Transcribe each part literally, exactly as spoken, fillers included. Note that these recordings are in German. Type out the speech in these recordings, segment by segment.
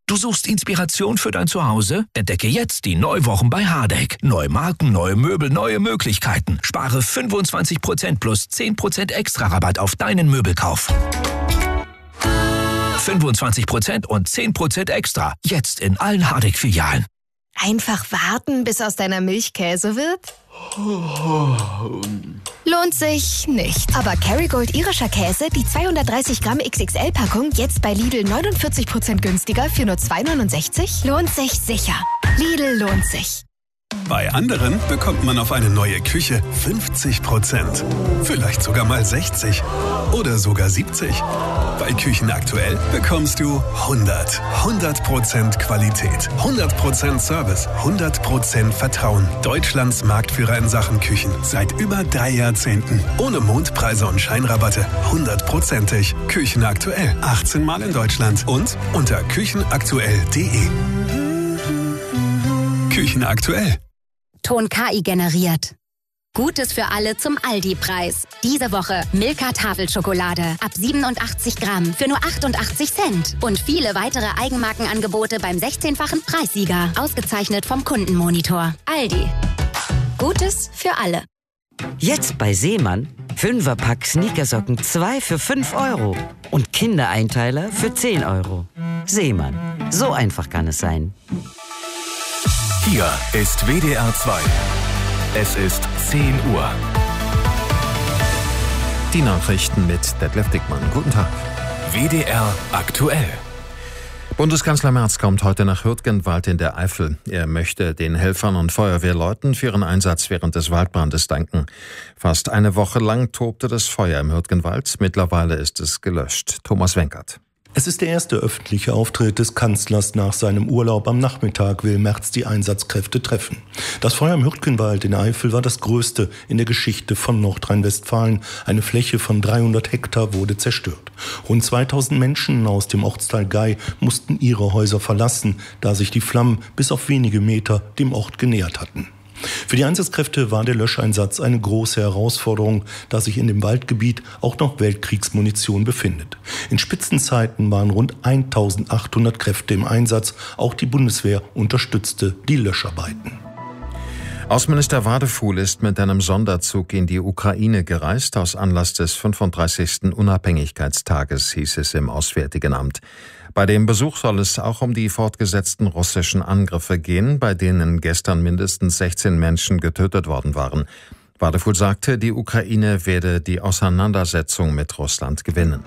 Du suchst Inspiration für dein Zuhause? Entdecke jetzt die Neuwochen bei Hardegg. Neue Marken, neue Möbel, neue Möglichkeiten. Spare fünfundzwanzig Prozent plus zehn Prozent extra Rabatt auf deinen Möbelkauf. fünfundzwanzig Prozent und zehn Prozent extra. Jetzt in allen Hardegg-Filialen. Einfach warten, bis aus deiner Milch Käse wird? Lohnt sich nicht. Aber Kerrygold irischer Käse, die zweihundertdreißig Gramm X X L-Packung, jetzt bei Lidl neunundvierzig Prozent günstiger für nur zwei neunundsechzig? Lohnt sich sicher. Lidl lohnt sich. Bei anderen bekommt man auf eine neue Küche fünfzig Prozent. Vielleicht sogar mal sechzig oder sogar siebzig. Bei Küchen aktuell bekommst du hundert. hundert Prozent Qualität, hundert Prozent Service, hundert Prozent Vertrauen. Deutschlands Marktführer in Sachen Küchen seit über drei Jahrzehnten. Ohne Mondpreise und Scheinrabatte. hundertprozentig. Küchen aktuell. achtzehn Mal in Deutschland und unter küchenaktuell punkt de. Küchen aktuell. Ton K I generiert. Gutes für alle zum Aldi-Preis. Diese Woche Milka Tafelschokolade ab siebenundachtzig Gramm für nur achtundachtzig Cent. Und viele weitere Eigenmarkenangebote beim sechzehnfachen Preissieger. Ausgezeichnet vom Kundenmonitor. Aldi. Gutes für alle. Jetzt bei Seemann. Fünferpack Sneakersocken zwei für fünf Euro. Und Kindereinteiler für zehn Euro. Seemann. So einfach kann es sein. Hier ist W D R zwei. Es ist zehn Uhr. Die Nachrichten mit Detlef Dickmann. Guten Tag. W D R aktuell. Bundeskanzler Merz kommt heute nach Hürtgenwald in der Eifel. Er möchte den Helfern und Feuerwehrleuten für ihren Einsatz während des Waldbrandes danken. Fast eine Woche lang tobte das Feuer im Hürtgenwald. Mittlerweile ist es gelöscht. Thomas Wenkert. Es ist der erste öffentliche Auftritt des Kanzlers nach seinem Urlaub. Am Nachmittag will Merz die Einsatzkräfte treffen. Das Feuer im Hürtgenwald in der Eifel war das größte in der Geschichte von Nordrhein-Westfalen. Eine Fläche von dreihundert Hektar wurde zerstört. Rund zweitausend Menschen aus dem Ortsteil Gei mussten ihre Häuser verlassen, da sich die Flammen bis auf wenige Meter dem Ort genähert hatten. Für die Einsatzkräfte war der Löscheinsatz eine große Herausforderung, da sich in dem Waldgebiet auch noch Weltkriegsmunition befindet. In Spitzenzeiten waren rund eintausendachthundert Kräfte im Einsatz. Auch die Bundeswehr unterstützte die Löscharbeiten. Außenminister Wadefuhl ist mit einem Sonderzug in die Ukraine gereist, aus Anlass des fünfunddreißigsten Unabhängigkeitstages, hieß es im Auswärtigen Amt. Bei dem Besuch soll es auch um die fortgesetzten russischen Angriffe gehen, bei denen gestern mindestens sechzehn Menschen getötet worden waren. Wadefuhl sagte, die Ukraine werde die Auseinandersetzung mit Russland gewinnen.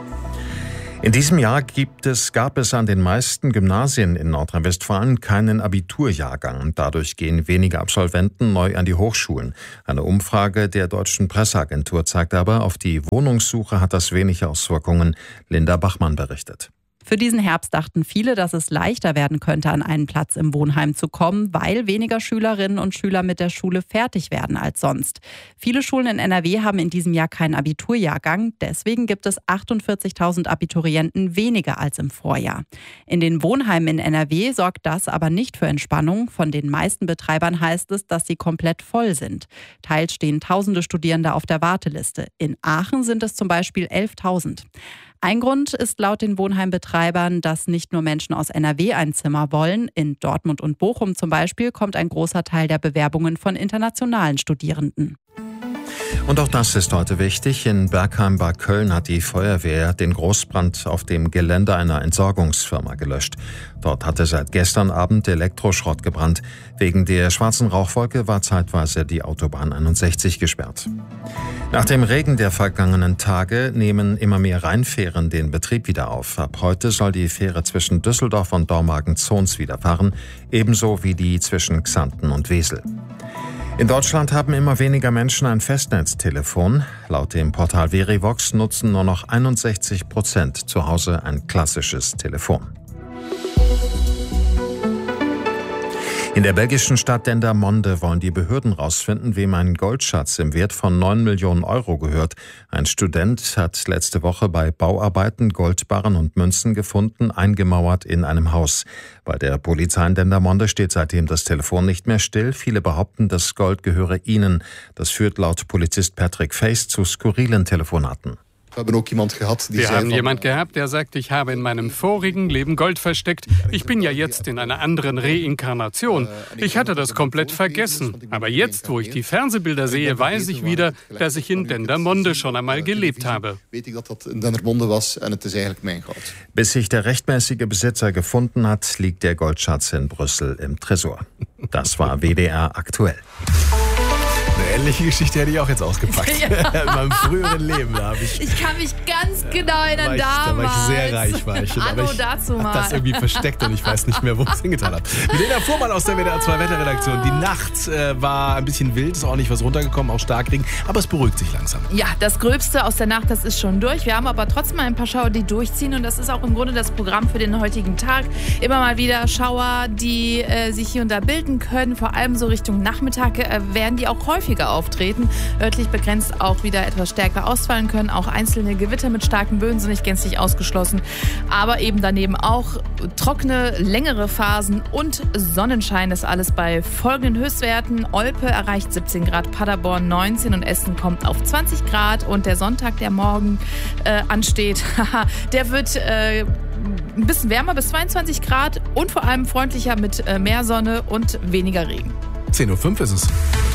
In diesem Jahr gibt es, gab es an den meisten Gymnasien in Nordrhein-Westfalen keinen Abiturjahrgang. Dadurch gehen weniger Absolventen neu an die Hochschulen. Eine Umfrage der Deutschen Presseagentur zeigt aber, auf die Wohnungssuche hat das wenig Auswirkungen. Linda Bachmann berichtet. Für diesen Herbst dachten viele, dass es leichter werden könnte, an einen Platz im Wohnheim zu kommen, weil weniger Schülerinnen und Schüler mit der Schule fertig werden als sonst. Viele Schulen in N R W haben in diesem Jahr keinen Abiturjahrgang. Deswegen gibt es achtundvierzigtausend Abiturienten weniger als im Vorjahr. In den Wohnheimen in N R W sorgt das aber nicht für Entspannung. Von den meisten Betreibern heißt es, dass sie komplett voll sind. Teils stehen tausende Studierende auf der Warteliste. In Aachen sind es zum Beispiel elftausend. Ein Grund ist laut den Wohnheimbetreibern, dass nicht nur Menschen aus N R W ein Zimmer wollen. In Dortmund und Bochum zum Beispiel kommt ein großer Teil der Bewerbungen von internationalen Studierenden. Und auch das ist heute wichtig. In Bergheim bei Köln hat die Feuerwehr den Großbrand auf dem Gelände einer Entsorgungsfirma gelöscht. Dort hatte seit gestern Abend Elektroschrott gebrannt. Wegen der schwarzen Rauchwolke war zeitweise die Autobahn einundsechzig gesperrt. Nach dem Regen der vergangenen Tage nehmen immer mehr Rheinfähren den Betrieb wieder auf. Ab heute soll die Fähre zwischen Düsseldorf und Dormagen-Zons wieder fahren, ebenso wie die zwischen Xanten und Wesel. In Deutschland haben immer weniger Menschen ein Festnetztelefon. Laut dem Portal Verivox nutzen nur noch einundsechzig Prozent zu Hause ein klassisches Telefon. In der belgischen Stadt Dendermonde wollen die Behörden rausfinden, wem ein Goldschatz im Wert von neun Millionen Euro gehört. Ein Student hat letzte Woche bei Bauarbeiten Goldbarren und Münzen gefunden, eingemauert in einem Haus. Bei der Polizei in Dendermonde steht seitdem das Telefon nicht mehr still. Viele behaupten, das Gold gehöre ihnen. Das führt laut Polizist Patrick Face zu skurrilen Telefonaten. Wir haben jemand gehabt, der sagt, ich habe in meinem vorigen Leben Gold versteckt. Ich bin ja jetzt in einer anderen Reinkarnation. Ich hatte das komplett vergessen. Aber jetzt, wo ich die Fernsehbilder sehe, weiß ich wieder, dass ich in Dendermonde schon einmal gelebt habe. Bis sich der rechtmäßige Besitzer gefunden hat, liegt der Goldschatz in Brüssel im Tresor. Das war W D R aktuell. Eine ähnliche Geschichte hätte ich auch jetzt ausgepackt. Ja. In meinem früheren Leben habe ich... Ich kann mich ganz genau erinnern, ich, damals. Da war ich sehr reich, war ich. Anno dazu mal. Das irgendwie versteckt und ich weiß nicht mehr, wo ich es hingetan habe. Milena Fuhrmann aus der W D R zwei Wetterredaktion. Die Nacht äh, war ein bisschen wild, ist auch nicht was runtergekommen, auch Starkregen, aber es beruhigt sich langsam. Ja, das Gröbste aus der Nacht, das ist schon durch. Wir haben aber trotzdem ein paar Schauer, die durchziehen und das ist auch im Grunde das Programm für den heutigen Tag. Immer mal wieder Schauer, die äh, sich hier und da bilden können, vor allem so Richtung Nachmittag äh, werden die auch häufiger auftreten. Örtlich begrenzt auch wieder etwas stärker ausfallen können. Auch einzelne Gewitter mit starken Böen sind nicht gänzlich ausgeschlossen. Aber eben daneben auch trockene, längere Phasen und Sonnenschein. Das alles bei folgenden Höchstwerten. Olpe erreicht siebzehn Grad, Paderborn neunzehn und Essen kommt auf zwanzig Grad. Und der Sonntag, der morgen äh, ansteht, der wird äh, ein bisschen wärmer bis zweiundzwanzig Grad und vor allem freundlicher mit äh, mehr Sonne und weniger Regen. zehn Uhr fünf ist es.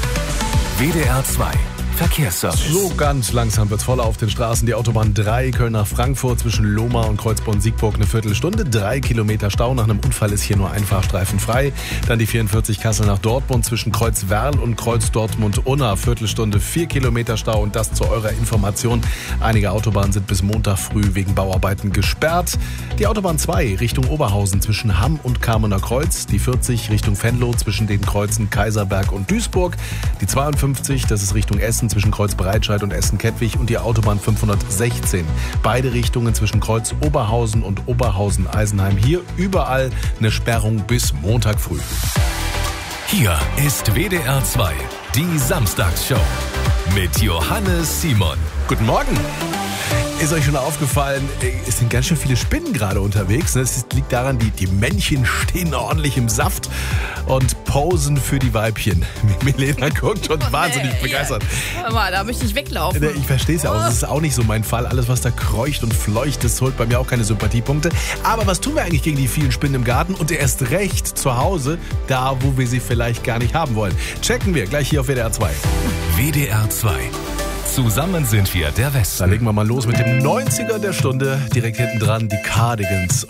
W D R zwei Verkehrsservice. So ganz langsam wird's voller auf den Straßen. Die Autobahn drei, Köln nach Frankfurt zwischen Lohmar und Kreuzborn-Siegburg eine Viertelstunde. Drei Kilometer Stau. Nach einem Unfall ist hier nur ein Fahrstreifen frei. Dann die vierundvierzig Kassel nach Dortmund zwischen Kreuz-Werl und Kreuz-Dortmund-Unna. Viertelstunde, vier Kilometer Stau. Und das zu eurer Information. Einige Autobahnen sind bis Montag früh wegen Bauarbeiten gesperrt. Die Autobahn zwei Richtung Oberhausen zwischen Hamm und Kamener Kreuz. Die vierzig Richtung Venlo zwischen den Kreuzen Kaiserberg und Duisburg. Die zweiundfünfzig, das ist Richtung Essen zwischen Kreuz Breitscheid und Essen-Kettwig und die Autobahn fünfhundertsechzehn. Beide Richtungen zwischen Kreuz Oberhausen und Oberhausen-Eisenheim. Hier überall eine Sperrung bis Montag früh. Hier ist W D R zwei, die Samstagsshow mit Johannes Simon. Guten Morgen. Ist euch schon aufgefallen, es sind ganz schön viele Spinnen gerade unterwegs. Das liegt daran, die, die Männchen stehen ordentlich im Saft und posen für die Weibchen. Milena guckt schon oh, wahnsinnig nee, begeistert. Ja. Hör mal, da möchte ich weglaufen. Ich verstehe es ja auch, das ist auch nicht so mein Fall. Alles, was da kreucht und fleucht, das holt bei mir auch keine Sympathiepunkte. Aber was tun wir eigentlich gegen die vielen Spinnen im Garten und erst recht zu Hause, da wo wir sie vielleicht gar nicht haben wollen? Checken wir gleich hier auf W D R zwei. W D R zwei. Zusammen sind wir der Westen. Da legen wir mal los mit dem neunziger der Stunde. Direkt hinten dran die Cardigans.